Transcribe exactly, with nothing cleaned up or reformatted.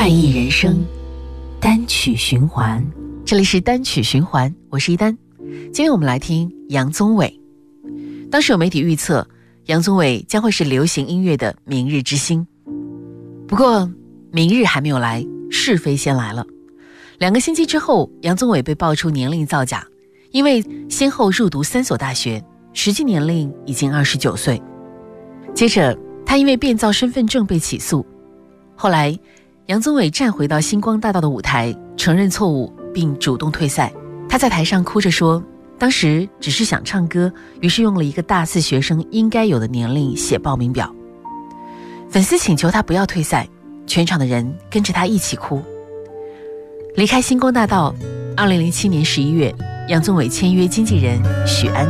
快意人生，单曲循环。 这里是单曲循环，我是一丹。今天我们来听杨宗纬。当时有媒体预测，杨宗纬将会是流行音乐的明日之星。不过明日还没有来，是非先来了。两个星期之后，杨宗纬被爆出年龄造假，因为先后入读三所大学，实际年龄已经二十九岁。接着他因为变造身份证被起诉。后来杨宗纬站回到星光大道的舞台，承认错误并主动退赛。他在台上哭着说，当时只是想唱歌，于是用了一个大四学生应该有的年龄写报名表。粉丝请求他不要退赛，全场的人跟着他一起哭。离开星光大道，二零零七年十一月，杨宗纬签约经纪人许安。